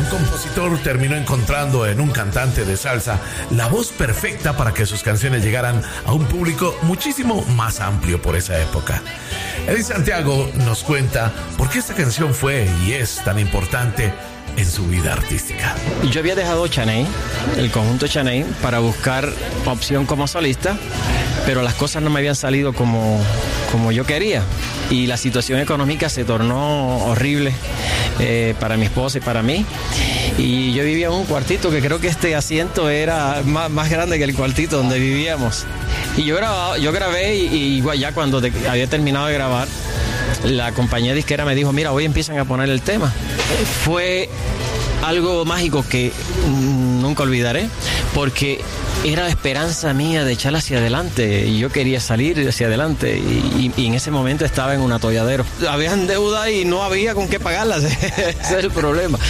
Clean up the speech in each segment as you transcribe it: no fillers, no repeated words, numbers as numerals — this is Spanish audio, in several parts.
compositor terminó encontrando en un cantante de salsa la voz perfecta para que sus canciones llegaran a un público muchísimo más amplio por esa época. Eddie Santiago nos cuenta por qué esta canción fue y es tan importante en su vida artística. Yo había dejado Chaney, el conjunto Chaney, para buscar opción como solista, pero las cosas no me habían salido como yo quería y la situación económica se tornó horrible para mi esposa y para mí. Y yo vivía en un cuartito que creo que este asiento era más grande que el cuartito donde vivíamos. Y yo grabé y ya cuando había terminado de grabar, la compañía disquera me dijo, mira, hoy empiezan a poner el tema. Fue algo mágico que nunca olvidaré, porque era la esperanza mía de echar hacia adelante y yo quería salir hacia adelante y en ese momento estaba en un atolladero. Habían deuda y no había con qué pagarlas, ese es el problema.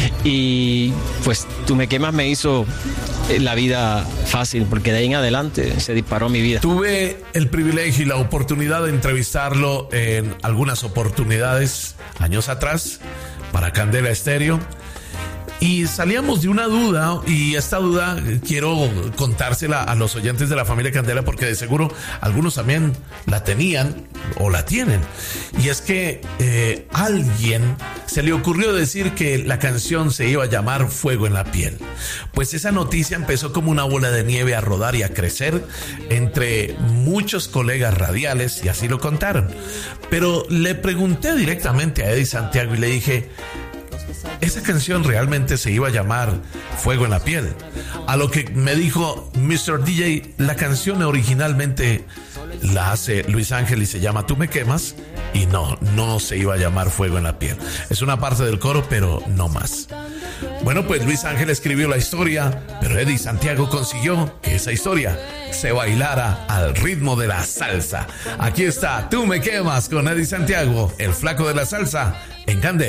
Y pues Tú me quemas me hizo la vida fácil, porque de ahí en adelante se disparó mi vida. Tuve el privilegio y la oportunidad de entrevistarlo en algunas oportunidades años atrás para Candela Estéreo. Y salíamos de una duda, y esta duda quiero contársela a los oyentes de la familia Candela, porque de seguro algunos también la tenían o la tienen. Y es que alguien se le ocurrió decir que la canción se iba a llamar Fuego en la Piel. Pues esa noticia empezó como una bola de nieve a rodar y a crecer entre muchos colegas radiales, y así lo contaron. Pero le pregunté directamente a Eddie Santiago y le dije, ¿esa canción realmente se iba a llamar Fuego en la Piel? A lo que me dijo, Mr. DJ, la canción originalmente la hace Luis Ángel y se llama Tú me quemas, y no se iba a llamar Fuego en la Piel. Es una parte del coro, pero no más. Bueno, pues Luis Ángel escribió la historia, pero Eddie Santiago consiguió que esa historia se bailara al ritmo de la salsa. Aquí está Tú me quemas con Eddie Santiago, el flaco de la salsa, en Candela.